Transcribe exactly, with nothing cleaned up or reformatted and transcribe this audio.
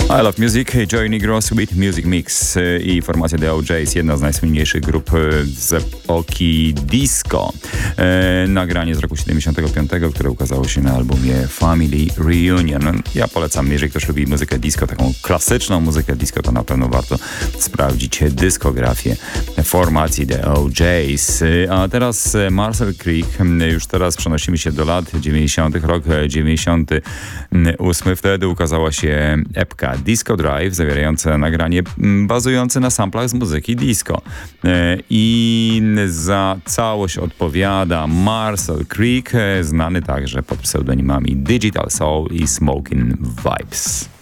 I Love Music, Joey Negros with Music Mix i formacja The O Js, jedna z najsłynniejszych grup z epoki disco. E, nagranie z roku siedemdziesiątego piątego, które ukazało się na albumie Family Reunion. Ja polecam, jeżeli ktoś lubi muzykę disco, taką klasyczną muzykę disco, to na pewno warto sprawdzić dyskografię formacji The O Js. A teraz Marcel Creek. Już teraz przenosimy się do lat dziewięćdziesiątych. Rok dziewięćdziesiąty ósmy. Wtedy ukazała się epka Disco Drive, zawierające nagranie bazujące na samplach z muzyki disco. I za całość odpowiada Marcel Creek, znany także pod pseudonimami Digital Soul i Smoking Vibes.